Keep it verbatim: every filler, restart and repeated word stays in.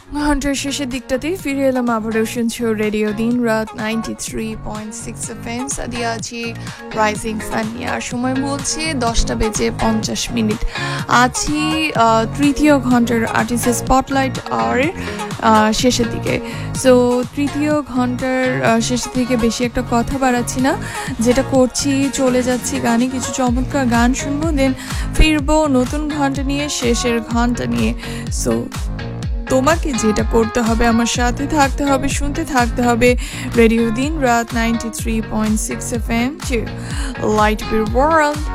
ঘন্টার শেষের দিকটাতেই ফিরে এলাম আবারও শুনছো রেডিও দিন রাত ninety three point six F M Sadia আছি রাইজিং সান নিয়ে। আর সময় বলছে দশটা বেজে পঞ্চাশ মিনিট। আছি তৃতীয় ঘন্টার আর্টিস্ট স্পটলাইট আওয়ারের শেষের দিকে। সো তৃতীয় ঘন্টার শেষের দিকে বেশি একটা কথা বাড়াচ্ছি না, যেটা করছি চলে যাচ্ছি গানে, কিছু চমৎকার গান শুনবো, দেন ফিরবো নতুন ঘন্টা নিয়ে, শেষের ঘন্টা নিয়ে। সো তোমাকে যেটা করতে হবে, আমার সাথে থাকতে হবে, শুনতে থাকতে হবে রেডিও দিন রাত ninety three point six F M, light your world.